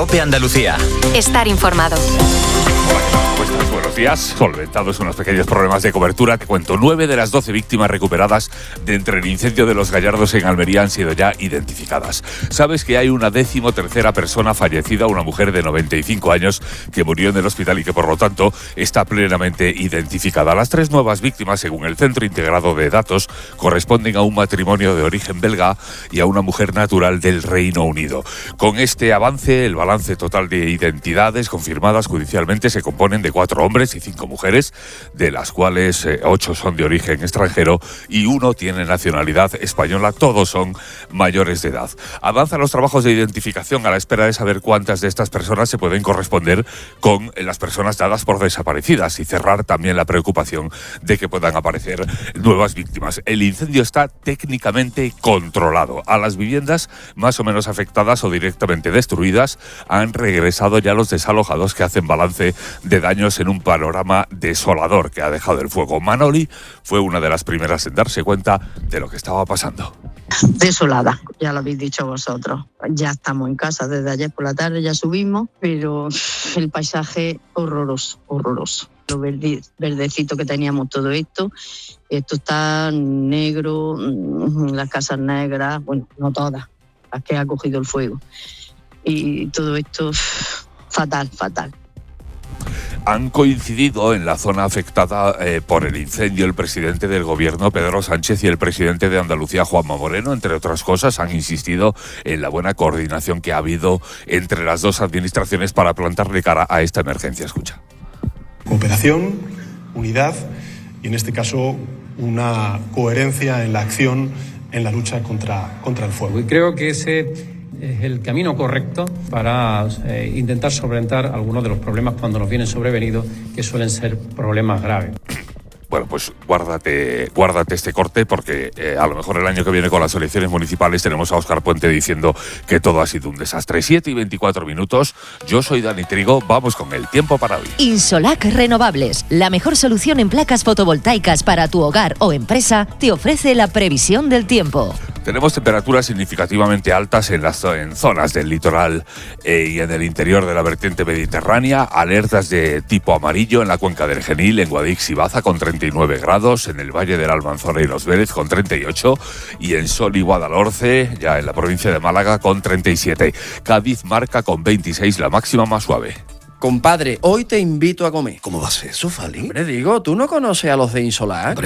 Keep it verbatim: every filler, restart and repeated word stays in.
COPE Andalucía. Estar informado. Hola, ¿cómo estás? Buenos días. Solventados unos pequeños problemas de cobertura, te cuento. Nueve de las doce víctimas recuperadas de entre el incendio de Los Gallardos en Almería han sido ya identificadas. Sabes que hay una décimo tercera persona fallecida, una mujer de noventa y cinco años que murió en el hospital y que por lo tanto está plenamente identificada. Las tres nuevas víctimas, según el Centro Integrado de Datos, corresponden a un matrimonio de origen belga y a una mujer natural del Reino Unido. Con este avance, el balance total de identidades confirmadas judicialmente se componen de cuatro hombres y cinco mujeres, de las cuales eh, ocho son de origen extranjero y uno tiene nacionalidad española. Todos son mayores de edad. Avanzan los trabajos de identificación a la espera de saber cuántas de estas personas se pueden corresponder con las personas dadas por desaparecidas y cerrar también la preocupación de que puedan aparecer nuevas víctimas. El incendio está técnicamente controlado. A las viviendas más o menos afectadas o directamente destruidas han regresado ya los desalojados, que hacen balance de daños en un panorama desolador que ha dejado el fuego. Manoli fue una de las primeras en darse cuenta de lo que estaba pasando. Desolada, ya lo habéis dicho vosotros. Ya estamos en casa desde ayer por la tarde, ya subimos, pero el paisaje horroroso, horroroso. Lo verde, verdecito que teníamos todo esto, esto está negro, las casas negras, bueno, no todas, las que ha cogido el fuego. Y todo esto fatal, fatal. Han coincidido en la zona afectada eh, por el incendio el presidente del gobierno, Pedro Sánchez, y el presidente de Andalucía, Juanma Moreno. Entre otras cosas, han insistido en la buena coordinación que ha habido entre las dos administraciones para plantarle cara a esta emergencia. Escucha. Cooperación, unidad y, en este caso, una coherencia en la acción en la lucha contra, contra el fuego. Y creo que ese es el camino correcto para eh, intentar solventar algunos de los problemas cuando nos vienen sobrevenidos, que suelen ser problemas graves. Bueno, pues guárdate, guárdate este corte porque eh, a lo mejor el año que viene con las elecciones municipales tenemos a Óscar Puente diciendo que todo ha sido un desastre. siete y veinticuatro minutos, yo soy Dani Trigo, vamos con el tiempo para hoy. Insolac Renovables, la mejor solución en placas fotovoltaicas para tu hogar o empresa, te ofrece la previsión del tiempo. Tenemos temperaturas significativamente altas en las en zonas del litoral eh, y en el interior de la vertiente mediterránea. Alertas de tipo amarillo en la cuenca del Genil, en Guadix y Baza con treinta y nueve grados, en el Valle del Almanzora y Los Vélez con treinta y ocho y en Sol y Guadalhorce, ya en la provincia de Málaga, con treinta y siete. Cádiz marca con veintiséis la máxima más suave. Compadre, hoy te invito a comer. ¿Cómo va a ser eso, Fali? Hombre, digo, ¿tú no conoces a los de Insolac? Hombre,